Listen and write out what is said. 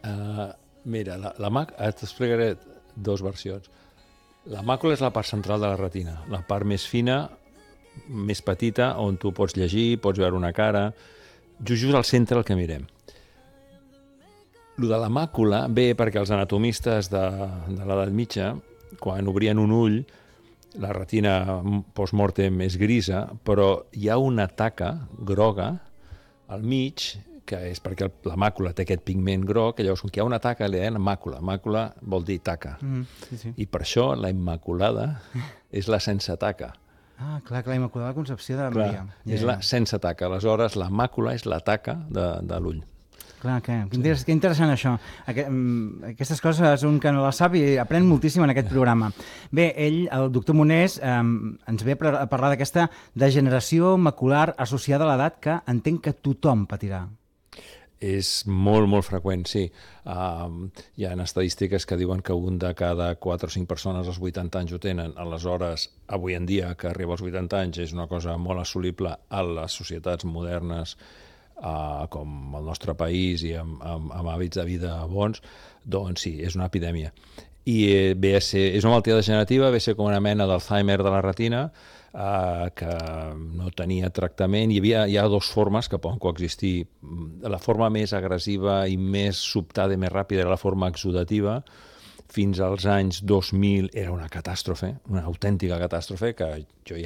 Mira, t'explicaré dues versions. La màcula és la part central de la retina, la part més fina, més petita, on tu pots llegir, pots veure una cara, just al centre el que mirem. Lo de la màcula ve perquè els anatomistes de l'edat mitja, quan obrien un ull, la retina post-mortem és grisa, però hi ha una taca groga al mig, que és perquè la màcula té aquest pigment groc, que llavors, quan hi ha una taca, li deien màcula. Màcula vol dir taca. Sí. I per això la immaculada és la sense taca. Ah, clar, la Immaculada Concepció de Maria. És la sense taca. Aleshores, la màcula és la taca de l'ull. Clar, que interessant això. Aquestes coses un que no les sap i aprèn moltíssim en aquest programa. Bé, el doctor Monés ens ve a parlar d'aquesta degeneració macular associada a l'edat que entenc que tothom patirà. És molt, molt freqüent, sí. Hi ha estadístiques que diuen que un de cada 4 o 5 persones als 80 anys ho tenen. Aleshores, avui en dia, que arriba als 80 anys, és una cosa molt assolible a les societats modernes com el nostre país i amb hàbits de vida bons, doncs sí, és una epidèmia. I és una malaltia degenerativa, ve a ser com una mena d'Alzheimer de la retina, que no tenia tractament. Hi ha dues formes que poden coexistir. La forma més agressiva i més sobtada i més ràpida era la forma exudativa. Fins als anys 2000 era una catàstrofe, una autèntica catàstrofe, que jo ja